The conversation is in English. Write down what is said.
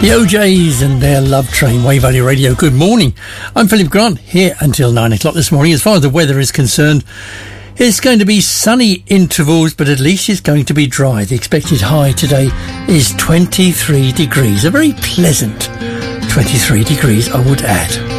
The OJs and their Love Train, Wave Valley Radio. Good morning. I'm Philip Grant, here until 9 o'clock this morning. As far as the weather is concerned, it's going to be sunny intervals, but at least it's going to be dry. The expected high today is 23 degrees. A very pleasant 23 degrees, I would add.